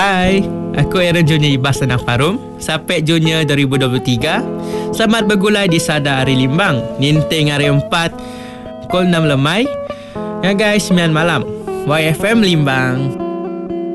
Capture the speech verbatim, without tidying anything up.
Hai, aku Aaron Junior Ibas Tanah Parum, Sapek Junior dua ribu dua puluh tiga. Selamat bergulai di Sada Hari Limbang, Ninting Hari empat, pukul enam lemai. Ya guys, sembilan malam. Y F M Limbang.